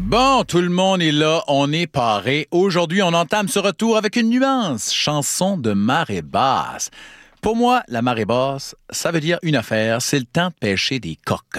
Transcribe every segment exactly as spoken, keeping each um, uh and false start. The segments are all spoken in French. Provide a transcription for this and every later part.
Bon, tout le monde est là, on est paré. Aujourd'hui, on entame ce retour avec une nuance, chanson de marée basse. Pour moi, la marée basse, ça veut dire une affaire, c'est le temps de pêcher des coques.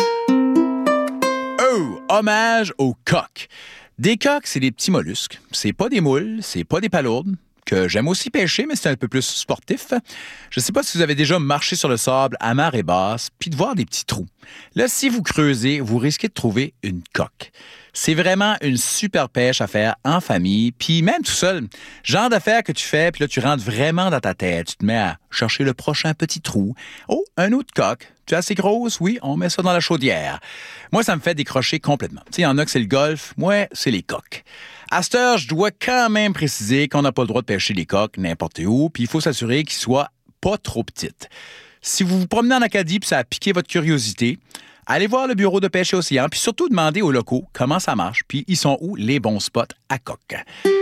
Oh, hommage aux coques. Des coques, c'est des petits mollusques. C'est pas des moules, c'est pas des palourdes, que j'aime aussi pêcher, mais c'est un peu plus sportif. Je ne sais pas si vous avez déjà marché sur le sable à marée basse, puis de voir des petits trous. Là, si vous creusez, vous risquez de trouver une coque. C'est vraiment une super pêche à faire en famille, puis même tout seul. Genre d'affaire que tu fais, puis là, tu rentres vraiment dans ta tête. Tu te mets à chercher le prochain petit trou. Oh, un autre coque. Tu es assez grosse? Oui, on met ça dans la chaudière. Moi, ça me fait décrocher complètement. Tu sais, il y en a que c'est le golf. Moi, c'est les coques. À cette heure, je dois quand même préciser qu'on n'a pas le droit de pêcher les coques n'importe où, puis il faut s'assurer qu'ils soient pas trop petites. Si vous vous promenez en Acadie puis ça a piqué votre curiosité, allez voir le bureau de pêche et océan, puis surtout demandez aux locaux comment ça marche, puis ils sont où les bons spots à coques.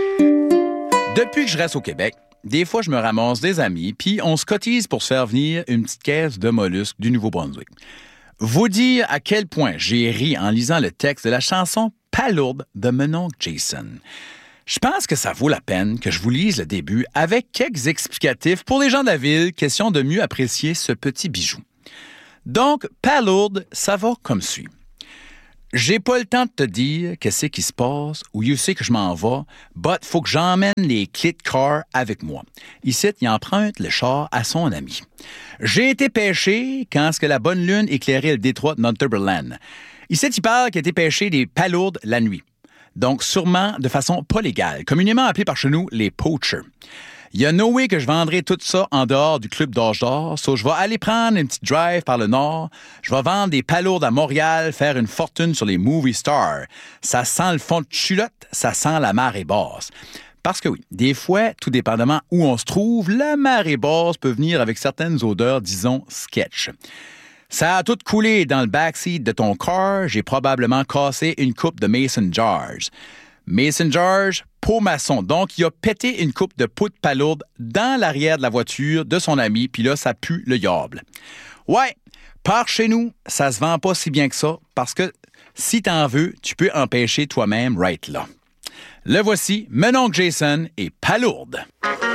Depuis que je reste au Québec, des fois, je me ramasse des amis, puis on se cotise pour se faire venir une petite caisse de mollusques du Nouveau-Brunswick. Vous dire à quel point j'ai ri en lisant le texte de la chanson Palourde de mon oncle Jason. Je pense que ça vaut la peine que je vous lise le début avec quelques explicatifs pour les gens de la ville, question de mieux apprécier ce petit bijou. Donc, Palourde, ça va comme suit. J'ai pas le temps de te dire qu'est-ce qui se passe ou you sais que je m'en vais, but faut que j'emmène les clés de car avec moi. Ici, il emprunte le char à son ami. J'ai été pêcher quand ce que la bonne lune éclairait le détroit de Northumberland. Ici, il parle qu'il a été pêcher des palourdes la nuit. Donc, sûrement de façon pas légale, communément appelée par chez nous les poachers. Il y a no way que je vendrai tout ça en dehors du club d'âge d'or. So, je vais aller prendre une petite drive par le nord. Je vais vendre des palourdes à Montréal, faire une fortune sur les movie stars. Ça sent le fond de culotte, ça sent la marée basse. Parce que oui, des fois, tout dépendamment où on se trouve, la marée basse peut venir avec certaines odeurs, disons, sketch. Ça a tout coulé dans le backseat de ton car. J'ai probablement cassé une coupe de Mason Jars. Mason Jars, pot maçon. Donc, il a pété une coupe de poudre palourde dans l'arrière de la voiture de son ami, puis là, ça pue le yable. Ouais, par chez nous, ça se vend pas si bien que ça, parce que si t'en veux, tu peux en pêcher toi-même right là. Le voici, mon oncle Jason et Palourde.